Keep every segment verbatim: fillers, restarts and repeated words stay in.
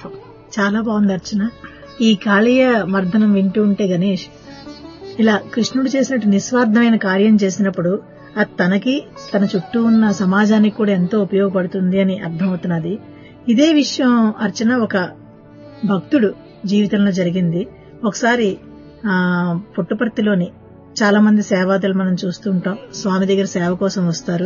చాలా బాగుంది అర్చన. ఈ కాళీయ మర్దనం వింటూ ఉంటే గణేష్, ఇలా కృష్ణుడు చేసినట్టు నిస్వార్థమైన కార్యం చేసినప్పుడు అది తనకి తన చుట్టూ ఉన్న సమాజానికి కూడా ఎంతో ఉపయోగపడుతుంది అని అర్థమవుతున్నది. ఇదే విషయం అర్చన ఒక భక్తుడు జీవితంలో జరిగింది. ఒకసారి ఆ పుట్టపర్తిలోని చాలా మంది సేవాదులు మనం చూస్తూ ఉంటాం. స్వామి దగ్గర సేవ కోసం వస్తారు.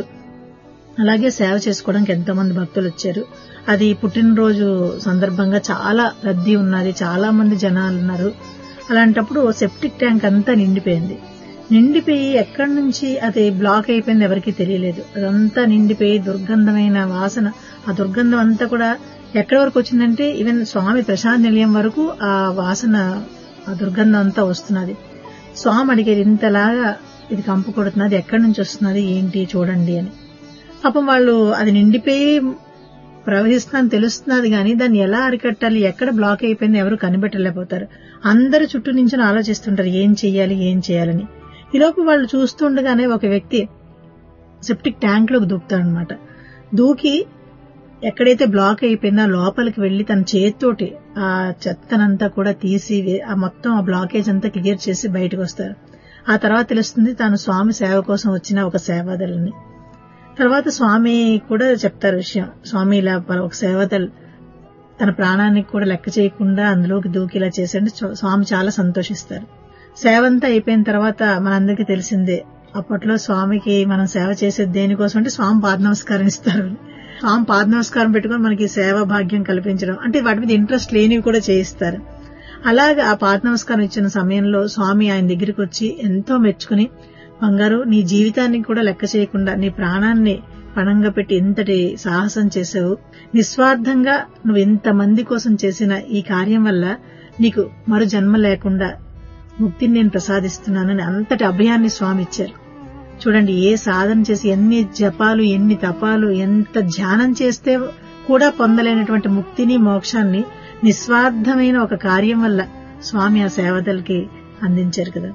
అలాగే సేవ చేసుకోవడానికి ఎంతో మంది భక్తులు వచ్చారు. అది పుట్టినరోజు సందర్భంగా చాలా రద్దీ ఉన్నది, చాలా మంది జనాలు ఉన్నారు. అలాంటప్పుడు సెప్టిక్ ట్యాంక్ అంతా నిండిపోయింది. నిండిపోయి ఎక్కడి నుంచి అది బ్లాక్ అయిపోయింది ఎవరికీ తెలియలేదు. అదంతా నిండిపోయి దుర్గంధమైన వాసన, ఆ దుర్గంధం అంతా కూడా ఎక్కడి వరకు వచ్చిందంటే ఈవెన్ స్వామి ప్రశాంత్ నిలయం వరకు ఆ వాసన, ఆ దుర్గంధం అంతా వస్తున్నది. స్వామి అడిగేది, ఇంతలాగా ఇది కంపు కొడుతున్నది, ఎక్కడి నుంచి వస్తున్నది ఏంటి చూడండి అని. పాపం వాళ్ళు అది నిండిపోయి ప్రవహిస్తుందని తెలుస్తున్నది కానీ దాన్ని ఎలా అరికట్టాలి, ఎక్కడ బ్లాక్ అయిపోయింది ఎవరు కనిపెట్టలేకపోతారు. అందరూ చుట్టూ నుంచి ఆలోచిస్తుంటారు ఏం చెయ్యాలి ఏం చేయాలని. ఈలోపు వాళ్ళు చూస్తుండగానే ఒక వ్యక్తి సెప్టిక్ ట్యాంక్ లోకి దూకుతాడనమాట. దూకి ఎక్కడైతే బ్లాక్ అయిపోయిందో లోపలికి వెళ్లి తన చేతితోటి ఆ చెత్తనంతా కూడా తీసి ఆ మొత్తం ఆ బ్లాకేజ్ అంతా క్లియర్ చేసి బయటకు వస్తారు. ఆ తర్వాత తెలుస్తుంది తాను స్వామి సేవ కోసం వచ్చిన ఒక సేవాదలని. తర్వాత స్వామి కూడా చెప్తారు విషయం. స్వామి ఇలా ఒక సేవదల్ తన ప్రాణానికి కూడా లెక్క చేయకుండా అందులోకి దూకి ఇలా చేశాడు. స్వామి చాలా సంతోషిస్తారు. సేవ అంతా అయిపోయిన తర్వాత మనందరికీ తెలిసిందే, అప్పట్లో స్వామికి మనం సేవ చేసేది దేనికోసం అంటే స్వామి పాద నమస్కారం ఇస్తారు. స్వామి పాద నమస్కారం పెట్టుకుని మనకి సేవ భాగ్యం కల్పించడం అంటే వాటి మీద ఇంట్రెస్ట్ లేనివి కూడా చేయిస్తారు. అలాగే ఆ పాద నమస్కారం ఇచ్చిన సమయంలో స్వామి ఆయన దగ్గరికి వచ్చి ఎంతో మెచ్చుకుని, బంగారు నీ జీవితాన్ని కూడా లెక్క చేయకుండా నీ ప్రాణాన్ని పణంగా పెట్టి ఇంతటి సాహసం చేసావు. నిస్వార్థంగా నువ్వు ఇంతమంది కోసం చేసిన ఈ కార్యం వల్ల నీకు మరో జన్మ లేకుండా ముక్తిని నేను ప్రసాదిస్తున్నానని అంతటి అభయాన్ని స్వామి ఇచ్చారు. చూడండి, ఏ సాధన చేసి ఎన్ని జపాలు ఎన్ని తపాలు ఎంత ధ్యానం చేస్తే కూడా పొందలేనటువంటి ముక్తిని మోక్షాన్ని నిస్వార్థమైన ఒక కార్యం వల్ల స్వామి ఆ సేవదలకి అందించారు కదా.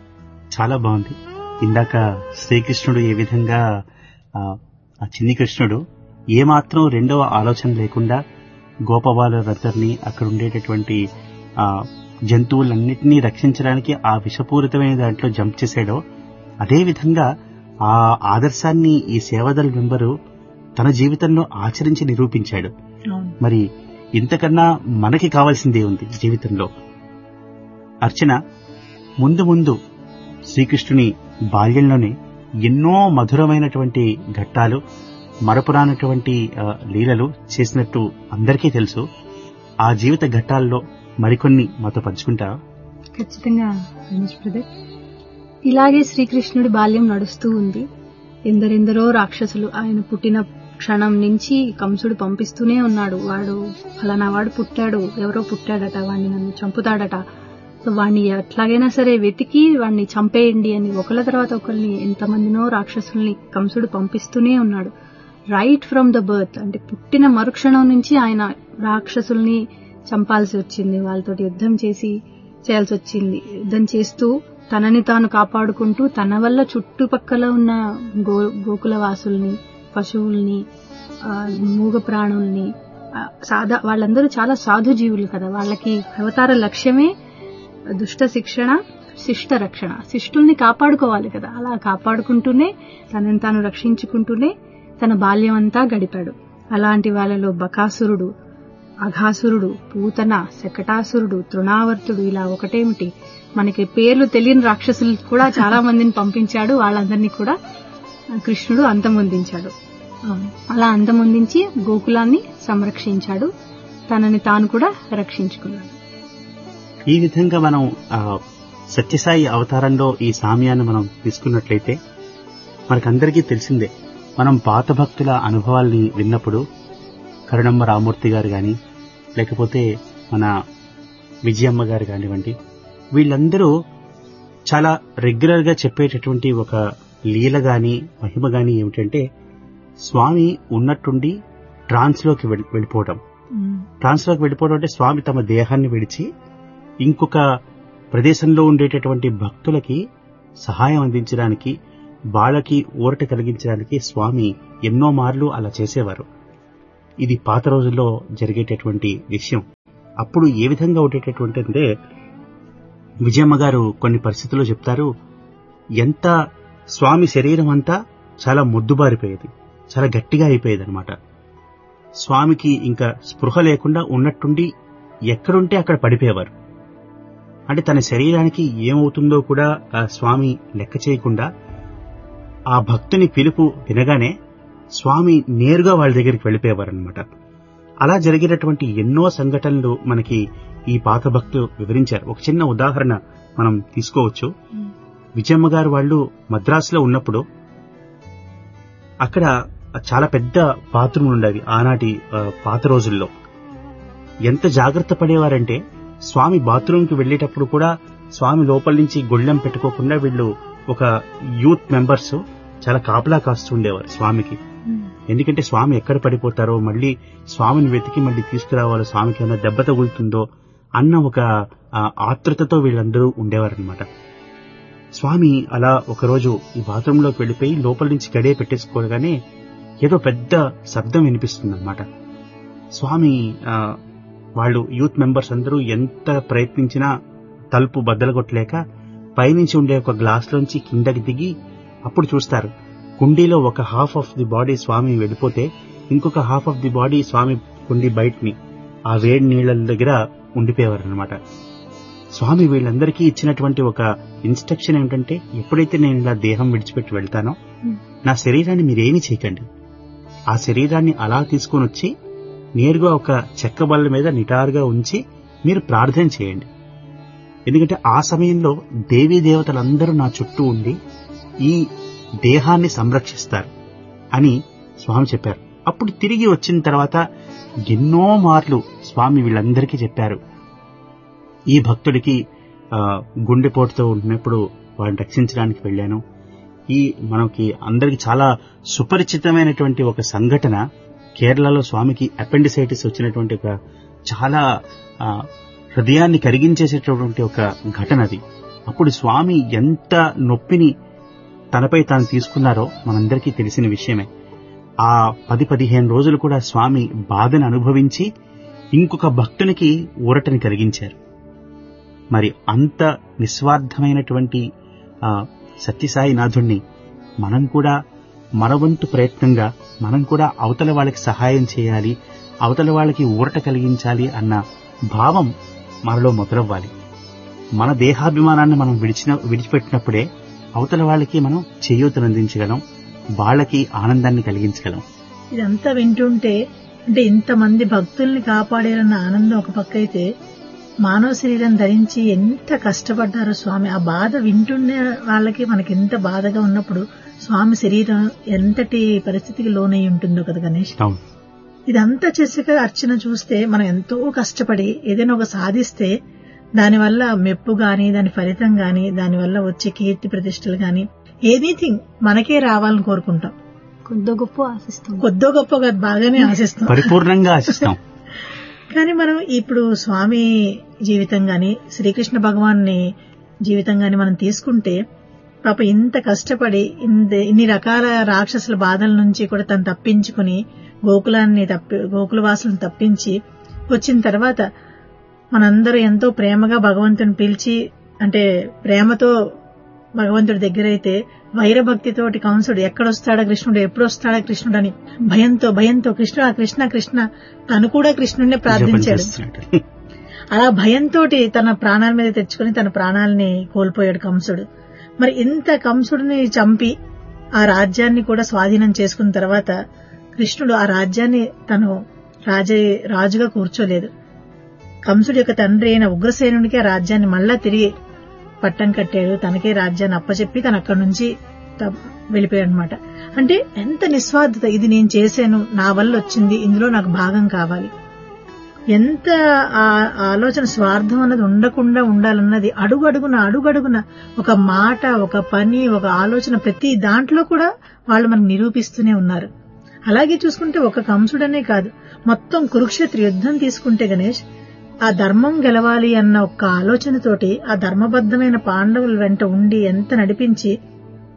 చాలా బాగుంది. ఇందాక శ్రీకృష్ణుడు ఏ విధంగా ఆ చిన్ని కృష్ణుడు ఏమాత్రం రెండవ ఆలోచన లేకుండా గోపబాలురందరినీ అక్కడ ఉండేటటువంటి ఆ జంతువులన్నింటినీ రక్షించడానికి ఆ విషపూరితమైన దాంట్లో జంప్ చేశాడో అదే విధంగా ఆ ఆదర్శాన్ని ఈ సేవాదళ మెంబరు తన జీవితంలో ఆచరించి నిరూపించాడు. మరి ఇంతకన్నా మనకి కావాల్సిందే ఉంది జీవితంలో. అర్చన, ముందు ముందు శ్రీకృష్ణుని బాల్యంలోనే ఎన్నో మధురమైనటువంటి ఘట్టాలు, మరపురానటువంటి లీలలు చేసినట్టు అందరికీ తెలుసు. ఆ జీవిత ఘట్టాల్లో మరికొన్ని మాతో పంచుకుంటారా? ఖచ్చితంగా రమేష్ బ్రదర్. ఇలాగే శ్రీకృష్ణుడి బాల్యం నడుస్తూ ఉంది. ఎందరెందరో రాక్షసులు ఆయన పుట్టిన క్షణం నుంచి కంసుడు పంపిస్తూనే ఉన్నాడు. వాడు ఫలానా వాడు పుట్టాడు, ఎవరో పుట్టాడట, వాడిని నన్ను చంపుతాడట, సో వాడిని ఎట్లాగైనా సరే వెతికి వాడిని చంపేయండి అని ఒకళ్ళ తర్వాత ఒకరిని ఎంతమందినో రాక్షసుల్ని కంసుడు పంపిస్తూనే ఉన్నాడు. రైట్ ఫ్రమ్ ద బర్త్, అంటే పుట్టిన మరుక్షణం నుంచి ఆయన రాక్షసుల్ని చంపాల్సి వచ్చింది, వాళ్ళతోటి యుద్ధం చేసి చేయాల్సి వచ్చింది. యుద్ధం చేస్తూ తనని తాను కాపాడుకుంటూ తన వల్ల చుట్టుపక్కల ఉన్న గో గోకుల వాసుల్ని, పశువుల్ని, మూగ ప్రాణుల్ని, సాదా వాళ్ళందరూ చాలా సాధు జీవులు కదా, వాళ్ళకి అవతార లక్ష్యమే దుష్ట శిక్షణ, శిష్ట రక్షణ. శిష్టుల్ని కాపాడుకోవాలి కదా, అలా కాపాడుకుంటూనే తనని తాను రక్షించుకుంటూనే తన బాల్యం అంతా గడిపాడు. అలాంటి వాళ్ళలో బకాసురుడు, అఘాసురుడు, పూతన, శకటాసురుడు, తృణావర్తుడు, ఇలా ఒకటేమిటి మనకి పేర్లు తెలియని రాక్షసులు కూడా చాలా మందిని పంపించాడు. వాళ్ళందరినీ కూడా కృష్ణుడు అంతమొందించాడు. అలా అంతమొందించి గోకులాన్ని సంరక్షించాడు, తనని తాను కూడా రక్షించుకున్నాడు. ఈ విధంగా మనం సత్యసాయి అవతారంలో ఈ సామ్యాన్ని మనం తీసుకున్నట్లయితే మనకందరికీ తెలిసిందే. మనం పాత భక్తుల అనుభవాల్ని విన్నప్పుడు కరుణమ్మ రామూర్తి గారు గాని, లేకపోతే మన విజయమ్మ గారు కానివ్వండి, వీళ్ళందరూ చాలా రెగ్యులర్ గా చెప్పేటటువంటి ఒక లీల గాని మహిమ గాని ఏమిటంటే స్వామి ఉన్నట్టుండి ట్రాన్స్ లోకి వెళ్ళిపోవడం. ట్రాన్స్ లోకి వెళ్ళిపోవడం అంటే స్వామి తమ దేహాన్ని విడిచి ఇంకొక ప్రదేశంలో ఉండేటటువంటి భక్తులకి సహాయం అందించడానికి, వాళ్ళకి ఊరట కలిగించడానికి స్వామి ఎన్నో మార్లు అలా చేసేవారు. ఇది పాత రోజుల్లో జరిగేటటువంటి విషయం. అప్పుడు ఏ విధంగా ఉండేటటువంటి అంటే విజయమ్మ గారు కొన్ని పరిస్థితుల్లో చెప్తారు, ఎంత స్వామి శరీరం అంతా చాలా మొద్దుబారిపోయేది, చాలా గట్టిగా అయిపోయేది అనమాట. స్వామికి ఇంకా స్పృహ లేకుండా ఉన్నట్టుండి ఎక్కడుంటే అక్కడ పడిపోయేవారు. అంటే తన శరీరానికి ఏమవుతుందో కూడా ఆ స్వామి లెక్క చేయకుండా ఆ భక్తుని పిలుపు వినగానే స్వామి నేరుగా వాళ్ళ దగ్గరికి వెళ్ళిపోయేవారు అనమాట. అలా జరిగినటువంటి ఎన్నో సంఘటనలు మనకి ఈ పాత భక్తులు వివరించారు. ఒక చిన్న ఉదాహరణ మనం తీసుకోవచ్చు. విజయమ్మ గారు వాళ్ళు మద్రాసులో ఉన్నప్పుడు అక్కడ చాలా పెద్ద బాత్రూమ్ ఉండేవి ఆనాటి పాత రోజుల్లో. ఎంత జాగ్రత్త పడేవారంటే స్వామి బాత్రూమ్ కి వెళ్లేటప్పుడు కూడా స్వామి లోపల నుంచి గొళ్ళెం పెట్టుకోకుండా వీళ్ళు ఒక యూత్ మెంబర్స్ చాలా కాపలా కాస్తుండేవారు స్వామికి. ఎందుకంటే స్వామి ఎక్కడ పడిపోతారో, మళ్ళీ స్వామిని వెతికి మళ్ళీ తీసుకురావాలో, స్వామికి ఏమైనా దెబ్బ తగులుతుందో అన్న ఒక ఆతృతతో వీళ్ళందరూ ఉండేవారనమాట. స్వామి అలా ఒకరోజు ఈ బాత్రూమ్ లోకి వెళ్లిపోయి లోపల నుంచి గడియ పెట్టేసుకోగానే ఏదో పెద్ద శబ్దం వినిపిస్తుందన్నమాట. స్వామి వాళ్ళు యూత్ మెంబర్స్ అందరూ ఎంత ప్రయత్నించినా తలుపు బద్దలగొట్టలేక పైనుంచి ఉండే ఒక గ్లాస్ లోంచి కిందకి దిగి అప్పుడు చూస్తారు కుండీలో ఒక హాఫ్ ఆఫ్ ది బాడీ స్వామి వెళ్ళిపోతే ఇంకొక హాఫ్ ఆఫ్ ది బాడీ స్వామి కుండీ బయటని ఆ వేడి నీళ్ల దగ్గర ఉండిపోయేవారు అనమాట. స్వామి వీళ్ళందరికీ ఇచ్చినటువంటి ఒక ఇన్స్ట్రక్షన్ ఏమిటంటే, ఎప్పుడైతే నేను ఇలా దేహం విడిచిపెట్టి వెళ్తానో నా శరీరాన్ని మీరేమీ చేయకండి, ఆ శరీరాన్ని అలా తీసుకుని వచ్చి నేరుగా ఒక చెక్క బల్ల మీద నిటారుగా ఉంచి మీరు ప్రార్థన చేయండి. ఎందుకంటే ఆ సమయంలో దేవీ దేవతలందరూ నా చుట్టూ ఉండి ఈ దేహాన్ని సంరక్షిస్తారు అని స్వామి చెప్పారు. అప్పుడు తిరిగి వచ్చిన తర్వాత ఎన్నో మార్లు స్వామి వీళ్ళందరికీ చెప్పారు, ఈ భక్తుడికి గుండెపోటుతో ఉన్నప్పుడు వాళ్ళని రక్షించడానికి వెళ్ళాను. ఈ మనకి అందరికి చాలా సుపరిచితమైనటువంటి ఒక సంఘటన, కేరళలో స్వామికి అపెండిసైటిస్ వచ్చినటువంటి ఒక చాలా హృదయాన్ని కరిగించేసేటటువంటి ఒక ఘటన అది. అప్పుడు స్వామి ఎంత నొప్పిని తనపై తాను తీసుకున్నారో మనందరికీ తెలిసిన విషయమే. ఆ పది పదిహేను రోజులు కూడా స్వామి బాధను అనుభవించి ఇంకొక భక్తునికి ఊరటని కలిగించారు. మరి అంత నిస్వార్థమైనటువంటి ఆ సత్యసాయినాథుణ్ణి మనం కూడా మన వంతు ప్రయత్నంగా మనం కూడా అవతల వాళ్ళకి సహాయం చేయాలి, అవతల వాళ్ళకి ఊరట కలిగించాలి అన్న భావం మనలో మొదలవ్వాలి. మన దేహాభిమానాన్ని మనం విడిచిన విడిచిపెట్టినప్పుడే అవతల వాళ్ళకి మనం చేయూతనందించగలం, వాళ్ళకి ఆనందాన్ని కలిగించగలం. ఇదంతా వింటుంటే అంటే ఇంతమంది భక్తుల్ని కాపాడారన్న ఆనందం ఒక పక్క అయితే, మానవ శరీరం ధరించి ఎంత కష్టపడ్డారో స్వామి. ఆ బాధ వింటుండే వాళ్ళకి మనకి ఎంత బాధగా ఉన్నప్పుడు స్వామి శరీరం ఎంతటి పరిస్థితికి లోనై ఉంటుందో కదా గణేష్. ఇదంతా చేసాక అర్చన చూస్తే మనం ఎంతో కష్టపడి ఏదైనా ఒక సాధిస్తే దానివల్ల మెప్పు గాని, దాని ఫలితం గాని, దానివల్ల వచ్చే కీర్తి ప్రతిష్టలు గాని ఎనీథింగ్ మనకే రావాలని కోరుకుంటాం. కొద్దో గొప్ప ఆశిస్తాం, కొద్దో గొప్ప కాదు బాగానే ఆశిస్తాం, పరిపూర్ణంగా ఆశిస్తాం. కానీ మనం ఇప్పుడు స్వామి జీవితం గాని, శ్రీకృష్ణ భగవాన్ని జీవితం గాని మనం తీసుకుంటే, పాప ఇంత కష్టపడి ఇన్ని రకాల రాక్షసుల బాధల నుంచి కూడా తను తప్పించుకుని గోకులాన్ని తప్పి గోకులవాసులను తప్పించి వచ్చిన తర్వాత మనందరూ ఎంతో ప్రేమగా భగవంతుని పిలిచి, అంటే ప్రేమతో భగవంతుడి దగ్గర అయితే వైరభక్తితోటి కంసుడు ఎక్కడొస్తాడా కృష్ణుడు, ఎప్పుడు వస్తాడా కృష్ణుడు అని భయంతో భయంతో కృష్ణ కృష్ణ కృష్ణ తను కూడా కృష్ణుడిని ప్రార్థించాడు. అలా భయంతో తన ప్రాణాల మీద తెచ్చుకుని తన ప్రాణాలని కోల్పోయాడు కంసుడు. మరి ఇంత కంసుడిని చంపి ఆ రాజ్యాన్ని కూడా స్వాధీనం చేసుకున్న తర్వాత కృష్ణుడు ఆ రాజ్యాన్ని తను రాజ రాజుగా కూర్చోలేదు. కంసుడి యొక్క తండ్రి అయిన ఉగ్రసేనునికి ఆ రాజ్యాన్ని మళ్లా తిరిగి పట్టం కట్టాడు, తనకే రాజ్యాన్ని అప్పచెప్పి తను అక్కడి నుంచి వెళ్ళిపోయాడు అనమాట. అంటే ఎంత నిస్వార్థత, ఇది నేను చేశాను, నా వల్ల వచ్చింది, ఇందులో నాకు భాగం కావాలి. ఎంత ఆలోచన స్వార్థం అన్నది ఉండకుండా ఉండాలన్నది అడుగడుగున అడుగడుగున ఒక మాట, ఒక పని, ఒక ఆలోచన ప్రతి దాంట్లో కూడా వాళ్ళు మనకు నిరూపిస్తూనే ఉన్నారు. అలాగే చూసుకుంటే ఒక కంసుడనే కాదు, మొత్తం కురుక్షేత్ర యుద్ధం తీసుకుంటే గణేష్, ఆ ధర్మం గెలవాలి అన్న ఒక్క ఆలోచనతోటి ఆ ధర్మబద్ధమైన పాండవుల వెంట ఉండి ఎంత నడిపించి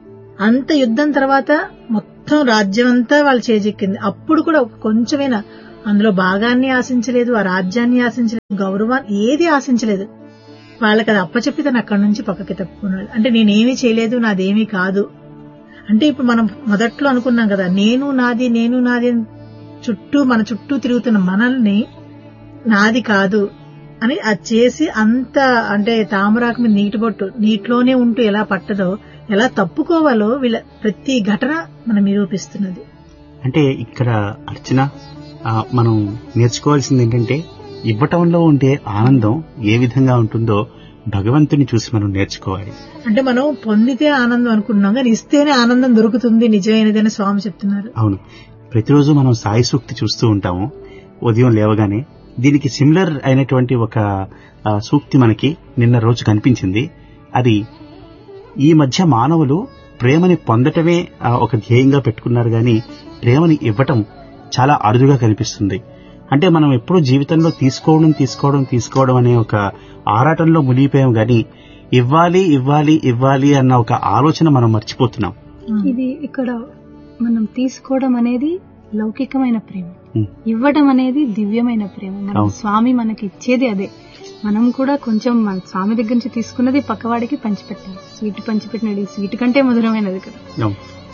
అంత యుద్ధం తర్వాత మొత్తం రాజ్యం అంతా వాళ్ళు చేజెక్కింది. అప్పుడు కూడా ఒక కొంచెమైనా అందులో భాగాన్ని ఆశించలేదు, ఆ రాజ్యాన్ని ఆశించలేదు, గౌరవాన్ని ఏది ఆశించలేదు. వాళ్ళకి అది అప్పచెప్పి తను అక్కడి నుంచి పక్కకి తప్పుకున్నాడు. అంటే నేనేమీ చేయలేదు, నాదేమీ కాదు. అంటే ఇప్పుడు మనం మొదట్లో అనుకున్నాం కదా, నేను నాది నేను నాది చుట్టూ మన చుట్టూ తిరుగుతున్న మనల్ని నాది కాదు అని అది చేసి అంత అంటే తామరాకు మీద నీటి బొట్టు నీటిలోనే ఉంటూ ఎలా పట్టదో, ఎలా తప్పుకోవాలో వీళ్ళ ప్రతి ఘటన మనం నిరూపిస్తున్నది. అంటే ఇక్కడ అర్చన మనం నేర్చుకోవాల్సింది ఏంటంటే ఇవ్వటంలో ఉండే ఆనందం ఏ విధంగా ఉంటుందో భగవంతుని చూసి మనం నేర్చుకోవాలి. అంటే మనం పొందితే ఆనందం అనుకుంటున్నాం కానీ ఇస్తేనే ఆనందం దొరుకుతుంది నిజమైనదని స్వామి చెప్తున్నారు. అవును, ప్రతిరోజు మనం సాయి సూక్తి చూస్తూ ఉంటాము ఉదయం లేవగానే. దీనికి సిమిలర్ అయినటువంటి ఒక సూక్తి మనకి నిన్న రోజు కనిపించింది. అది ఈ మధ్య మానవులు ప్రేమని పొందటమే ఒక ధ్యేయంగా పెట్టుకున్నారు గాని ప్రేమని ఇవ్వటం చాలా అరుదుగా కనిపిస్తుంది. అంటే మనం ఎప్పుడూ జీవితంలో తీసుకోవడం తీసుకోవడం తీసుకోవడం అనే ఒక ఆరాటంలో మునిగిపోయాం గాని ఇవ్వాలి ఇవ్వాలి ఇవ్వాలి అన్న ఒక ఆలోచన మనం మర్చిపోతున్నాం. ఇది ఇక్కడ మనం తీసుకోవడం అనేది లౌకికమైన ప్రేమ, ఇవ్వడం అనేది దివ్యమైన ప్రేమ. మన స్వామి మనకి ఇచ్చేది అదే. మనం కూడా కొంచెం మన స్వామి దగ్గర నుంచి తీసుకున్నది పక్కవాడికి పంచిపెట్టాలి. స్వీట్ పంచిపెట్టినది స్వీట్ కంటే మధురమైనది కదా.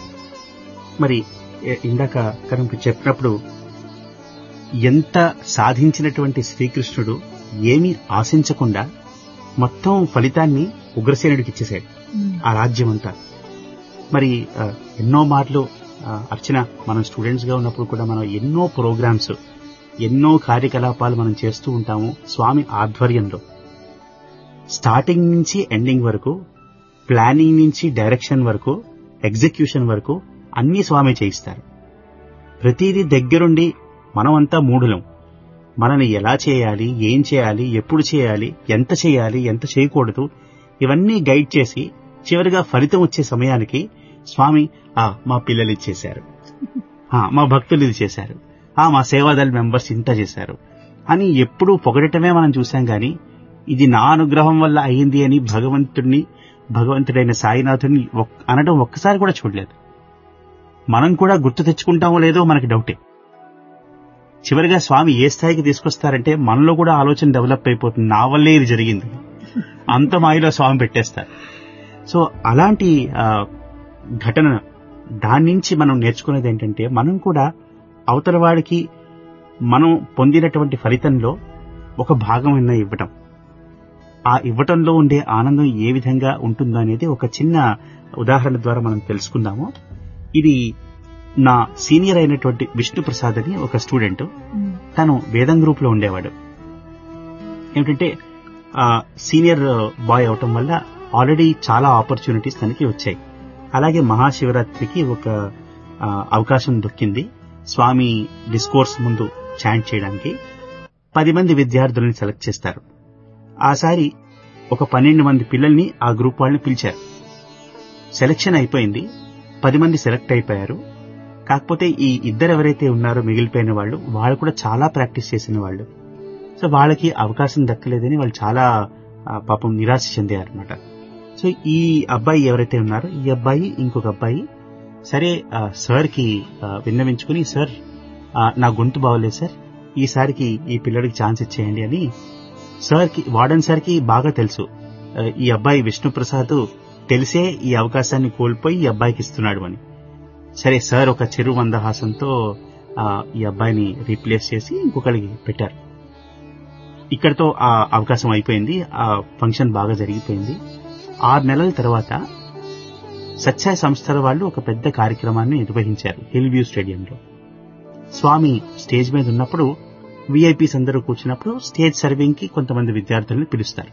మరి ఇందాక కనుక చెప్పినప్పుడు ఎంత సాధించినటువంటి శ్రీకృష్ణుడు ఏమీ ఆశించకుండా మొత్తం ఫలితాన్ని ఉగ్రసేనుడికి ఇచ్చేశాడు, ఆ రాజ్యం అంతా. మరి ఎన్నో మార్లు అర్చన మనం స్టూడెంట్స్ గా ఉన్నప్పుడు కూడా మనం ఎన్నో ప్రోగ్రామ్స్ ఎన్నో కార్యకలాపాలు మనం చేస్తూ ఉంటాము స్వామి ఆధ్వర్యంలో. స్టార్టింగ్ నుంచి ఎండింగ్ వరకు, ప్లానింగ్ నుంచి డైరెక్షన్ వరకు, ఎగ్జిక్యూషన్ వరకు అన్ని స్వామి చేయిస్తారు. ప్రతిదీ దగ్గరుండి మనమంతా మూఢులం. మనని ఎలా చేయాలి, ఏం చేయాలి, ఎప్పుడు చేయాలి, ఎంత చేయాలి, ఎంత చేయకూడదు ఇవన్నీ గైడ్ చేసి చివరిగా ఫలితం వచ్చే సమయానికి స్వామి ఆ మా పిల్లలు ఇది చేశారు, మా భక్తులు ఇది చేశారు, ఆ మా సేవాదళ మెంబర్స్ ఇంత చేశారు అని ఎప్పుడూ పొగడటమే మనం చూశాం గాని ఇది నా అనుగ్రహం వల్ల అయింది అని భగవంతుడిని భగవంతుడైన సాయినాథుని అనడం ఒక్కసారి కూడా చూడలేదు. మనం కూడా గుర్తు తెచ్చుకుంటామో లేదో మనకి డౌటే. చివరిగా స్వామి ఏ స్థాయికి తీసుకొస్తారంటే మనలో కూడా ఆలోచన డెవలప్ అయిపోతుంది, నా వల్లే ఇది జరిగింది, అంత మాయలో స్వామి పెట్టేస్తారు. సో అలాంటి ఘటన దాని నుంచి మనం నేర్చుకునేది ఏంటంటే మనం కూడా అవతల వాడికి మనం పొందినటువంటి ఫలితంలో ఒక భాగమైన ఇవ్వటం, ఆ ఇవ్వటంలో ఉండే ఆనందం ఏ విధంగా ఉంటుందో అనేది ఒక చిన్న ఉదాహరణ ద్వారా మనం తెలుసుకుందాము. ఇది నా సీనియర్ అయినటువంటి విష్ణు ప్రసాద్ అని ఒక స్టూడెంట్, తను వేదం గ్రూప్ లో ఉండేవాడు. ఏమిటంటే సీనియర్ బాయ్ అవటం వల్ల ఆల్రెడీ చాలా ఆపర్చునిటీస్ తనకి వచ్చాయి. అలాగే మహాశివరాత్రికి ఒక అవకాశం దొక్కింది స్వామి డిస్కోర్స్ ముందు చాంట్ చేయడానికి. పది మంది విద్యార్థులని సెలెక్ట్ చేస్తారు. ఆసారి ఒక పన్నెండు మంది పిల్లల్ని ఆ గ్రూప్ వాళ్ళని పిలిచారు. సెలెక్షన్ అయిపోయింది, పది మంది సెలెక్ట్ అయిపోయారు. కాకపోతే ఈ ఇద్దరు ఎవరైతే ఉన్నారో మిగిలిపోయిన వాళ్ళు వాళ్ళు కూడా చాలా ప్రాక్టీస్ చేసిన వాళ్ళు. సో వాళ్ళకి అవకాశం దక్కలేదని వాళ్ళు చాలా పాపం నిరాశ చెందారనమాట. సో ఈ అబ్బాయి ఎవరైతే ఉన్నారో ఈ అబ్బాయి ఇంకొక అబ్బాయి సరే సార్ కి విన్నవించుకుని, సార్ నా గొంతు బాగోలేదు సార్, ఈసారికి ఈ పిల్లడికి ఛాన్స్ ఇచ్చేయండి అని సార్ కి వార్డెన్ సార్ కి బాగా తెలుసు ఈ అబ్బాయి విష్ణుప్రసాద్ తెలిసే ఈ అవకాశాన్ని కోల్పోయి ఈ అబ్బాయికి ఇస్తున్నాడు అని. సరే సార్ ఒక చెరు మందహాసంతో ఈ అబ్బాయిని రీప్లేస్ చేసి ఇంకొకరికి పెట్టారు. ఇక్కడితో ఆ అవకాశం అయిపోయింది, ఆ ఫంక్షన్ బాగా జరిగిపోయింది. ఆరు నెలల తర్వాత సత్సాయి సంస్థల వాళ్ళు ఒక పెద్ద కార్యక్రమాన్ని నిర్వహించారు హిల్ వ్యూ స్టేడియంలో. స్వామి స్టేజ్ మీద ఉన్నప్పుడు విఐపీస్ అందరూ కూర్చున్నప్పుడు స్టేజ్ సర్వింగ్ కి కొంతమంది విద్యార్థులను పిలుస్తారు.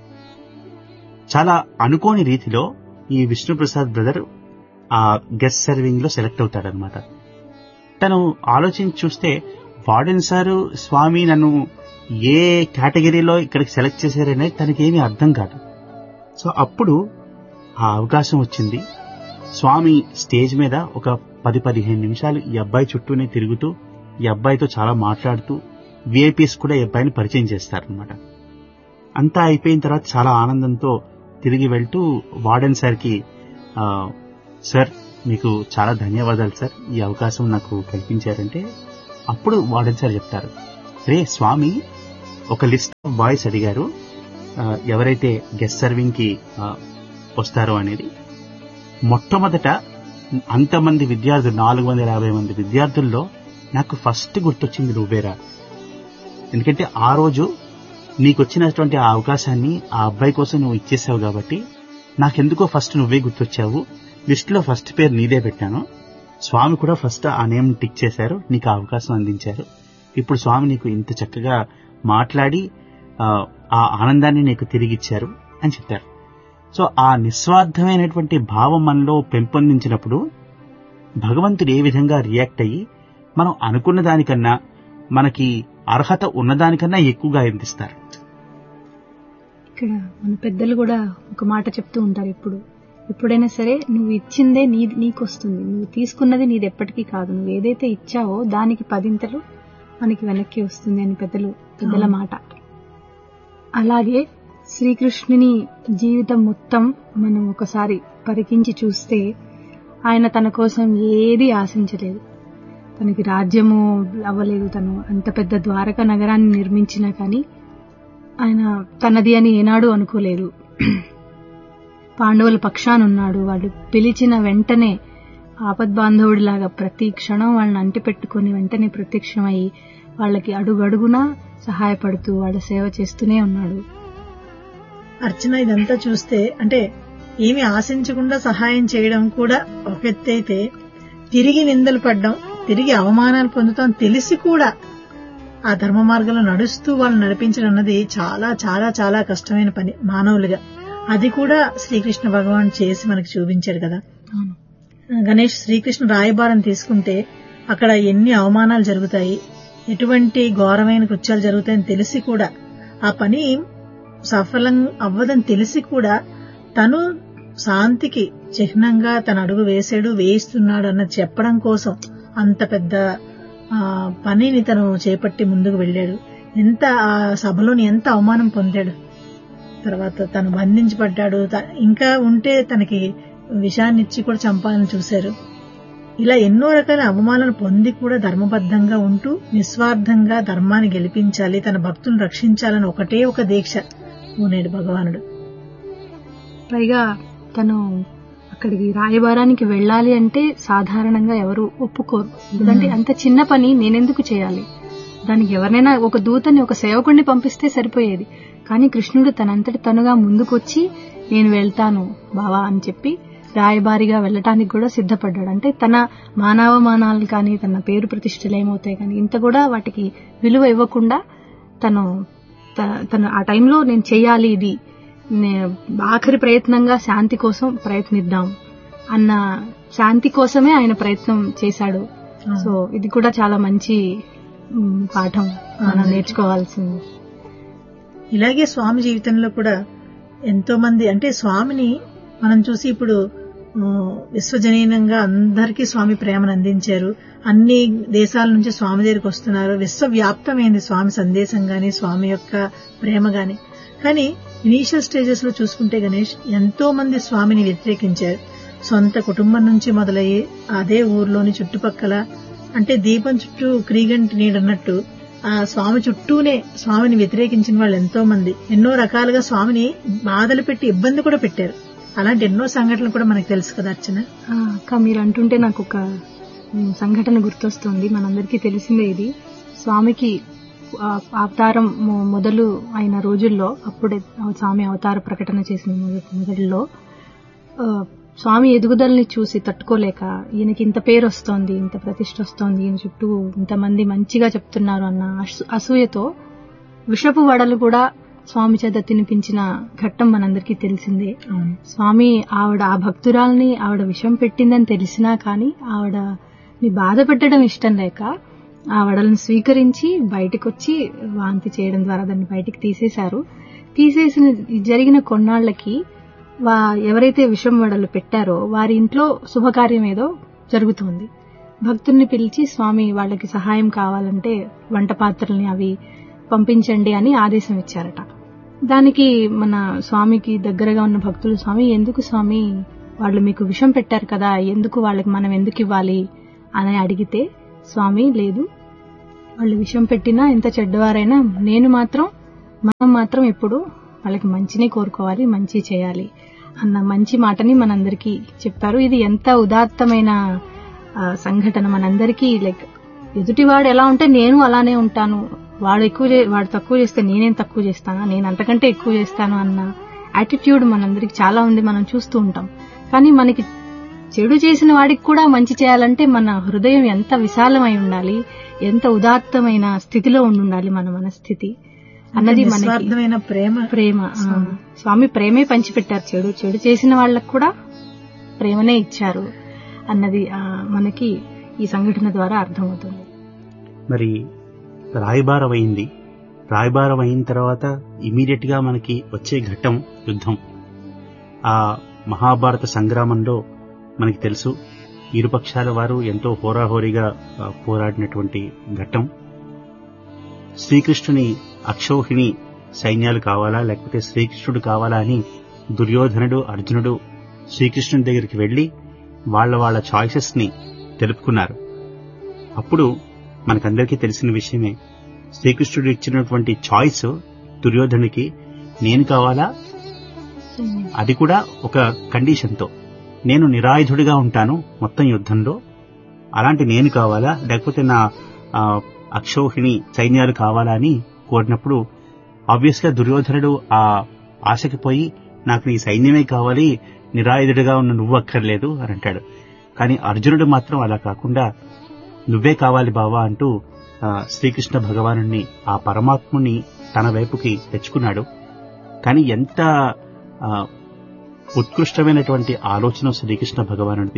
చాలా అనుకోని రీతిలో ఈ విష్ణుప్రసాద్ బ్రదర్ ఆ గెస్ట్ సర్వింగ్ లో సెలెక్ట్ అవుతాడనమాట. తను ఆలోచించి చూస్తే వార్డెన్ సారు స్వామి నన్ను ఏ కేటగిరీలో ఇక్కడికి సెలెక్ట్ చేశారనేది తనకేమీ అర్థం కాదు. సో అప్పుడు ఆ అవకాశం వచ్చింది. స్వామి స్టేజ్ మీద ఒక పది పదిహేను నిమిషాలు ఈ అబ్బాయి చుట్టూనే తిరుగుతూ ఈ అబ్బాయితో చాలా మాట్లాడుతూ విఐపీస్ కూడా ఈ అబ్బాయిని పరిచయం చేస్తారనమాట. అంతా అయిపోయిన తర్వాత చాలా ఆనందంతో తిరిగి వెళ్తూ వార్డెన్ సార్కి, సార్ మీకు చాలా ధన్యవాదాలు సార్, ఈ అవకాశం నాకు కల్పించారంటే అప్పుడు వార్డెన్ సార్ చెప్తారు, రే స్వామి ఒక లిస్ట్ ఆఫ్ బాయ్స్ అడిగారు ఎవరైతే గెస్ట్ సర్వింగ్ కి వస్తారో అనేది. మొట్టమొదట అంతమంది విద్యార్థులు, నాలుగు వందల యాభై మంది విద్యార్థుల్లో నాకు ఫస్ట్ గుర్తొచ్చింది నువ్వేరా. ఎందుకంటే ఆ రోజు నీకు వచ్చినటువంటి ఆ అవకాశాన్ని ఆ అబ్బాయి కోసం నువ్వు ఇచ్చేసావు కాబట్టి నాకెందుకో ఫస్ట్ నువ్వే గుర్తొచ్చావు. లిస్టులో ఫస్ట్ పేరు నీదే పెట్టాను. స్వామి కూడా ఫస్ట్ ఆ నేమ్ టిక్ చేశారు, నీకు ఆ అవకాశం అందించారు. ఇప్పుడు స్వామి నీకు ఇంత చక్కగా మాట్లాడి ఆ ఆనందాన్ని నీకు తిరిగిచ్చారు అని చెప్పారు. సో ఆ నిస్వార్థమైనటువంటి భావం మనలో పెంపొందించినప్పుడు భగవంతుడు ఏ విధంగా రియాక్ట్ అయ్యి మనం అనుకున్న దానికన్నా, మనకి అర్హత ఉన్నదానికన్నా ఎక్కువగా అందిస్తారు. ఇక్కడ మన పెద్దలు కూడా ఒక మాట చెప్తూ ఉంటారు, ఇప్పుడు ఎప్పుడైనా సరే నువ్వు ఇచ్చిందే నీ నీకొస్తుంది, నువ్వు తీసుకున్నది నీది ఎప్పటికీ కాదు, నువ్వు ఏదైతే ఇచ్చావో దానికి పదింతలు మనకి వెనక్కి వస్తుంది అని పెద్దలు పెద్దల మాట. అలాగే శ్రీకృష్ణుని జీవితం మొత్తం మనం ఒకసారి పరికించి చూస్తే ఆయన తన కోసం ఏది ఆశించలేదు. తనకి రాజ్యము అవ్వలేదు, తను అంత పెద్ద ద్వారకా నగరాన్ని నిర్మించినా కానీ ఆయన తనది అని ఏనాడు అనుకోలేదు. పాండవుల పక్షానున్నాడు, వాళ్ళు పిలిచిన వెంటనే ఆపద్బాంధవుడిలాగా ప్రతి క్షణం వాళ్ళని అంటిపెట్టుకుని వెంటనే ప్రత్యక్షమయ్యి వాళ్ళకి అడుగడుగునా సహాయపడుతూ వాళ్ళ సేవ చేస్తూనే ఉన్నాడు. అర్చన ఇదంతా చూస్తే అంటే ఏమి ఆశించకుండా సహాయం చేయడం కూడా ఒక ఎత్తు అయితే, తిరిగి నిందలు పడ్డం, తిరిగి అవమానాలు పొందుతాం తెలిసి కూడా ఆ ధర్మ మార్గంలో నడుస్తూ వాళ్ళు నడిపించడం అన్నది చాలా చాలా చాలా కష్టమైన పని మానవులుగా. అది కూడా శ్రీకృష్ణ భగవాన్ చేసి మనకి చూపించాడు కదా. గణేష్, శ్రీకృష్ణ రాయబారం తీసుకుంటే అక్కడ ఎన్ని అవమానాలు జరుగుతాయి, ఎటువంటి ఘోరమైన కృత్యాలు జరుగుతాయని తెలిసి కూడా ఆ పని సఫలం అవ్వదని తెలిసి కూడా తను శాంతికి చిహ్నంగా తన అడుగు వేసాడు, వేయిస్తున్నాడు అన్నది చెప్పడం కోసం అంత పెద్ద పనిని తను చేపట్టి ముందుకు వెళ్ళాడు. ఎంత ఆ సభలోని ఎంత అవమానం పొందాడు. తర్వాత తను బంధించబడ్డాడు, ఇంకా ఉంటే తనకి విషాన్ని ఇచ్చి కూడా చంపాలని చూశారు. ఇలా ఎన్నో రకాల అవమానాలు పొంది కూడా ధర్మబద్ధంగా ఉంటూ నిస్వార్థంగా ధర్మాన్ని గెలిపించాలి, తన భక్తులను రక్షించాలని ఒకటే ఒక దీక్ష పూనేడు భగవానుడు. పైగా తను అక్కడికి రాయబారానికి వెళ్ళాలి అంటే సాధారణంగా ఎవరు ఒప్పుకోరు. ఎందుకంటే అంత చిన్న పని నేనెందుకు చేయాలి, దానికి ఎవరినైనా ఒక దూతని ఒక సేవకుడిని పంపిస్తే సరిపోయేది. కానీ కృష్ణుడు తనంతటి తనుగా ముందుకొచ్చి నేను వెళ్తాను బావా అని చెప్పి రాయబారిగా వెళ్ళటానికి కూడా సిద్ధపడ్డాడు. అంటే తన మానవమానాలు కానీ తన పేరు ప్రతిష్టలు ఏమవుతాయి కానీ ఇంత కూడా వాటికి విలువ ఇవ్వకుండా తను తను ఆ టైంలో నేను చెయ్యాలి, ఇది ఆఖరి ప్రయత్నంగా శాంతి కోసం ప్రయత్నిద్దాం అన్న శాంతి కోసమే ఆయన ప్రయత్నం చేశాడు. సో ఇది కూడా చాలా మంచి పాఠం మనం నేర్చుకోవాల్సింది. ఇలాగే స్వామి జీవితంలో కూడా ఎంతో మంది అంటే స్వామిని మనం చూసి ఇప్పుడు విశ్వజనీనంగా అందరికీ స్వామి ప్రేమను అందించారు. అన్ని దేశాల నుంచి స్వామి దగ్గరికి వస్తున్నారు. విశ్వవ్యాప్తమైంది స్వామి సందేశం గాని స్వామి యొక్క ప్రేమ గాని. కానీ ఇనీషియల్ స్టేజెస్ లో చూసుకుంటే గణేష్ ఎంతో మంది స్వామిని వ్యతిరేకించారు. సొంత కుటుంబం నుంచి మొదలయ్యి అదే ఊర్లోని చుట్టుపక్కల అంటే దీపం చుట్టూ క్రీగంటి నీడన్నట్టు ఆ స్వామి చుట్టూనే స్వామిని వ్యతిరేకించిన వాళ్ళు ఎంతో మంది ఎన్నో రకాలుగా స్వామిని బాధలు పెట్టి ఇబ్బంది కూడా పెట్టారు. అలాంటి ఎన్నో సంఘటనలు కూడా మనకు తెలుసు కదా అర్చన. అక్క మీరు అంటుంటే నాకు ఒక సంఘటన గుర్తొస్తుంది. మనందరికీ తెలిసిందే ఇది. స్వామికి అవతారం మొదలు అయిన రోజుల్లో అప్పుడే స్వామి అవతార ప్రకటన చేసిన మొదల్లో స్వామి ఎదుగుదలని చూసి తట్టుకోలేక ఈయనకి ఇంత పేరు వస్తోంది, ఇంత ప్రతిష్ట వస్తోంది, ఈయన చుట్టూ ఇంతమంది మంచిగా చెప్తున్నారు అన్న అసూయతో విషపు వడలు కూడా స్వామి చేత తినిపించిన ఘట్టం మనందరికీ తెలిసిందే. స్వామి ఆవిడ ఆ భక్తురాల్ని ఆవిడ విషం పెట్టిందని తెలిసినా కానీ ఆవిడని బాధ పెట్టడం ఇష్టం లేక ఆ వడలను స్వీకరించి బయటకు వచ్చి వాంతి చేయడం ద్వారా దాన్ని బయటికి తీసేశారు. తీసేసిన జరిగిన కొన్నాళ్లకి వా ఎవరైతే విషం వడలు పెట్టారో వారి ఇంట్లో శుభకార్యం ఏదో జరుగుతుంది. భక్తుల్ని పిలిచి స్వామి వాళ్ళకి సహాయం కావాలంటే వంట పాత్రల్ని అవి పంపించండి అని ఆదేశం ఇచ్చారట. దానికి మన స్వామికి దగ్గరగా ఉన్న భక్తులు స్వామి ఎందుకు స్వామి వాళ్ళు మీకు విషం పెట్టారు కదా, ఎందుకు వాళ్ళకి మనం ఎందుకు ఇవ్వాలి అని అడిగితే స్వామి లేదు వాళ్ళు విషం పెట్టినా ఎంత చెడ్డవారైనా నేను మాత్రం మనం మాత్రం ఎప్పుడు వాళ్ళకి మంచిని కోరుకోవాలి, మంచి చేయాలి అన్న మంచి మాటని మనందరికీ చెప్పారు. ఇది ఎంత ఉదాత్తమైన సంఘటన. మనందరికీ లైక్ ఎదుటివాడు ఎలా ఉంటే నేను అలానే ఉంటాను, వాడు ఎక్కువ వాడు తక్కువ చేస్తే నేనేం తక్కువ చేస్తానా, నేను అంతకంటే ఎక్కువ చేస్తాను అన్న యాటిట్యూడ్ మనందరికి చాలా ఉంది, మనం చూస్తూ ఉంటాం. కానీ మనకి చెడు చేసిన వాడికి కూడా మంచి చేయాలంటే మన హృదయం ఎంత విశాలమై ఉండాలి, ఎంత ఉదాత్తమైన స్థితిలో ఉండాలి మన మనస్థితి అన్నది మనకి ప్రేమ ప్రేమ స్వామి ప్రేమే పంచిపెట్టారు. చెడు చెడు చేసిన వాళ్ళకు కూడా ప్రేమనే ఇచ్చారు అన్నది మనకి ఈ సంఘటన ద్వారా అర్థమవుతుంది. మరి రాయబారం అయింది. రాయబారం అయిన తర్వాత ఇమీడియట్ గా మనకి వచ్చే ఘట్టం యుద్ధం. ఆ మహాభారత సంగ్రామంలో మనకి తెలుసు ఇరుపక్షాల వారు ఎంతో హోరాహోరీగా పోరాడినటువంటి ఘట్టం. శ్రీకృష్ణుని అక్షౌహిణి సైన్యాలు కావాలా లేకపోతే శ్రీకృష్ణుడు కావాలా అని దుర్యోధనుడు అర్జునుడు శ్రీకృష్ణుని దగ్గరికి వెళ్లి వాళ్ల వాళ్ల చాయిసెస్ ని తెలుపుకున్నారు. అప్పుడు మనకందరికీ తెలిసిన విషయమే, శ్రీకృష్ణుడు ఇచ్చినటువంటి చాయిస్ దుర్యోధనుడికి నేను కావాలా, అది కూడా ఒక కండిషన్తో, నేను నిరాయుధుడిగా ఉంటాను మొత్తం యుద్ధంలో, అలాంటి నేను కావాలా లేకపోతే నా అక్షౌహిణి సైన్యాలు కావాలా అని కోరినప్పుడు ఆబ్వియస్ గా దుర్యోధనుడు ఆ ఆశకి పోయి నాకు నీ సైన్యమే కావాలి, నిరాయుధుడిగా ఉన్న నువ్వు అక్కర్లేదు అని అంటాడు. కానీ అర్జునుడు మాత్రం అలా కాకుండా నువ్వే కావాలి బావా అంటూ శ్రీకృష్ణ భగవానుణ్ణి ఆ పరమాత్ముని తన వైపుకి తెచ్చుకున్నాడు. కానీ ఎంత ఉత్కృష్టమైనటువంటి ఆలోచన శ్రీకృష్ణ భగవానుడిది.